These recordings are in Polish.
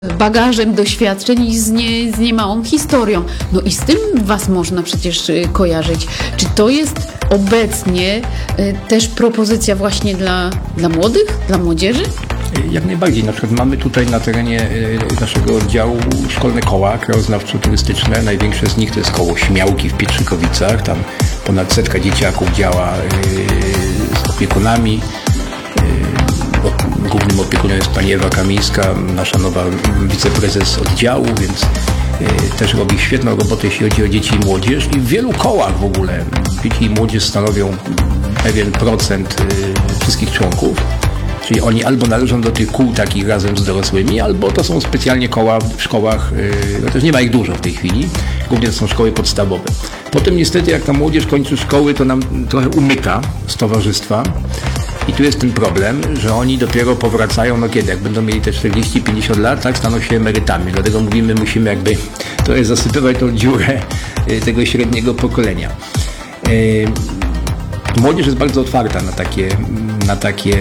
bagażem doświadczeń i z niemałą historią. No i z tym was można przecież kojarzyć. Czy to jest obecnie też propozycja właśnie dla młodych, dla młodzieży? Jak najbardziej. Na przykład mamy tutaj na terenie naszego oddziału szkolne koła krajoznawczo-turystyczne. Największe z nich to jest koło Śmiałki w Pietrzykowicach. Tam ponad 100 dzieciaków działa z opiekunami. Głównym opiekunem jest pani Ewa Kamińska, nasza nowa wiceprezes oddziału, więc też robi świetną robotę, jeśli chodzi o dzieci i młodzież. I w wielu kołach w ogóle dzieci i młodzież stanowią pewien procent wszystkich członków. Czyli oni albo należą do tych kół takich razem z dorosłymi, albo to są specjalnie koła w szkołach, no też nie ma ich dużo w tej chwili, głównie to są szkoły podstawowe. Potem niestety jak ta młodzież kończy szkoły, to nam trochę umyka z towarzystwa. I tu jest ten problem, że oni dopiero powracają, no kiedy? Jak będą mieli te 40-50 lat, tak, staną się emerytami. Dlatego mówimy, musimy jakby trochę zasypywać tą dziurę tego średniego pokolenia. Młodzież jest bardzo otwarta na takie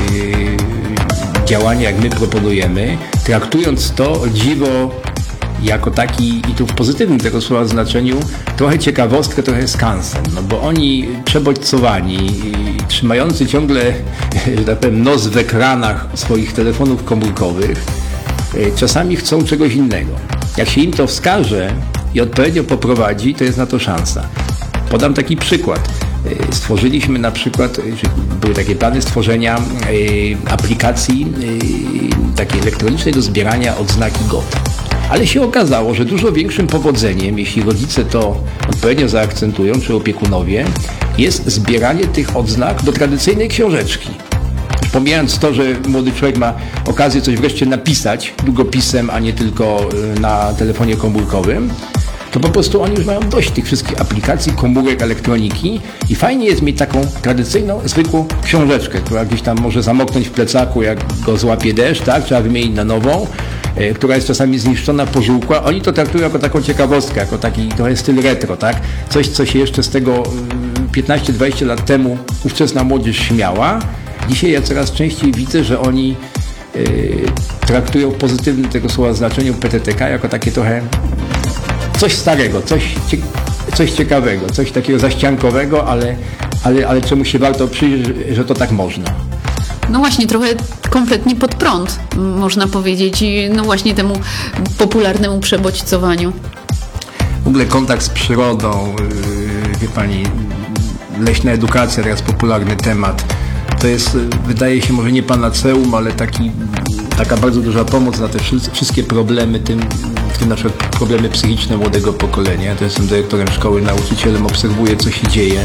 działania, jak my proponujemy, traktując to o dziwo jako taki, i tu w pozytywnym tego słowa znaczeniu, trochę ciekawostkę, trochę skansen, no bo oni przebodźcowani, trzymający ciągle, że tak powiem, nos w ekranach swoich telefonów komórkowych, czasami chcą czegoś innego. Jak się im to wskaże i odpowiednio poprowadzi, to jest na to szansa. Podam taki przykład. Stworzyliśmy na przykład, były takie plany stworzenia aplikacji takiej elektronicznej do zbierania odznaki GOT. Ale się okazało, że dużo większym powodzeniem, jeśli rodzice to odpowiednio zaakcentują, czy opiekunowie, jest zbieranie tych odznak do tradycyjnej książeczki. Pomijając to, że młody człowiek ma okazję coś wreszcie napisać długopisem, a nie tylko na telefonie komórkowym, to po prostu oni już mają dość tych wszystkich aplikacji, komórek, elektroniki i fajnie jest mieć taką tradycyjną, zwykłą książeczkę, która gdzieś tam może zamoknąć w plecaku, jak go złapie deszcz, tak? Trzeba wymienić na nową, która jest czasami zniszczona, pożółkła. Oni to traktują jako taką ciekawostkę, jako taki trochę styl retro, tak? Coś, co się jeszcze z tego 15-20 lat temu ówczesna młodzież śmiała. Dzisiaj ja coraz częściej widzę, że oni traktują w pozytywnym tego słowa znaczeniu PTTK jako takie trochę coś starego, coś ciekawego, coś takiego zaściankowego, ale czemu się warto przyjrzeć, że to tak można. No właśnie, trochę kompletnie pod prąd, można powiedzieć, no właśnie temu popularnemu przebodźcowaniu. W ogóle kontakt z przyrodą, wie pani, leśna edukacja, teraz popularny temat, to jest, wydaje się, może nie panaceum, ale taka bardzo duża pomoc na te wszystkie problemy, w tym na przykład problemy psychiczne młodego pokolenia. Ja to jestem dyrektorem szkoły, nauczycielem, obserwuję, co się dzieje.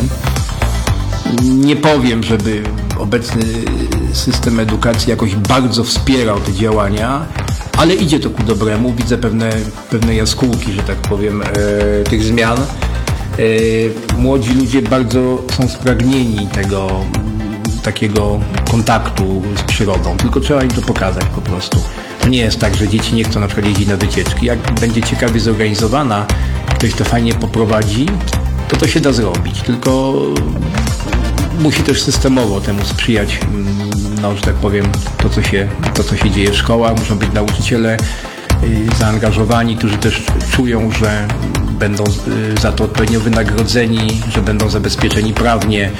Nie powiem, żeby obecny system edukacji jakoś bardzo wspierał te działania, ale idzie to ku dobremu. Widzę pewne jaskółki, że tak powiem, tych zmian. Młodzi ludzie bardzo są spragnieni tego takiego kontaktu z przyrodą, tylko trzeba im to pokazać po prostu. To nie jest tak, że dzieci nie chcą na przykład jeździć na wycieczki. Jak będzie ciekawie zorganizowana, ktoś to fajnie poprowadzi, to się da zrobić, tylko musi też systemowo temu sprzyjać, no, że tak powiem, to co się dzieje w szkołach. Muszą być nauczyciele zaangażowani, którzy też czują, że będą za to odpowiednio wynagrodzeni, że będą zabezpieczeni prawnie,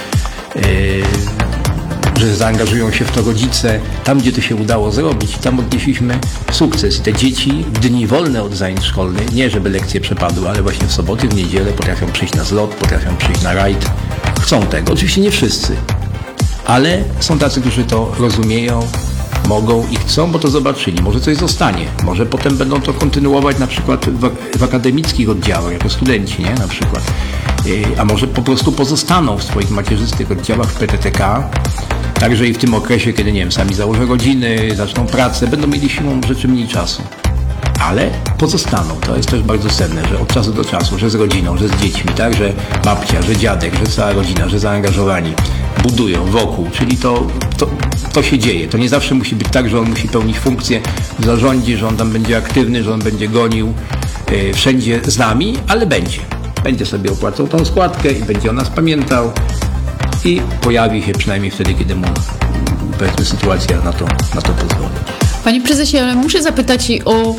że zaangażują się w to rodzice. Tam, gdzie to się udało zrobić, tam odnieśliśmy sukces. Te dzieci w dni wolne od zajęć szkolnych, nie żeby lekcje przepadły, ale właśnie w soboty, w niedzielę potrafią przyjść na zlot, potrafią przyjść na rajd. Chcą tego. Oczywiście nie wszyscy, ale są tacy, którzy to rozumieją, mogą i chcą, bo to zobaczyli. Może coś zostanie. Może potem będą to kontynuować na przykład w akademickich oddziałach, jako studenci, nie? Na przykład. A może po prostu pozostaną w swoich macierzystych oddziałach w PTTK, także i w tym okresie, kiedy, nie wiem, sami założą rodziny, zaczną pracę, będą mieli siłą rzeczy mniej czasu. Ale pozostaną. To jest też bardzo cenne, że od czasu do czasu, że z rodziną, że z dziećmi, tak, że babcia, że dziadek, że cała rodzina, że zaangażowani, budują wokół, czyli to się dzieje. To nie zawsze musi być tak, że on musi pełnić funkcję w zarządzie, że on tam będzie aktywny, że on będzie gonił wszędzie z nami, ale będzie sobie opłacał tą składkę i będzie o nas pamiętał i pojawi się przynajmniej wtedy, kiedy mu, powiedzmy, sytuacja na to pozwoli. Panie prezesie, ale muszę zapytać o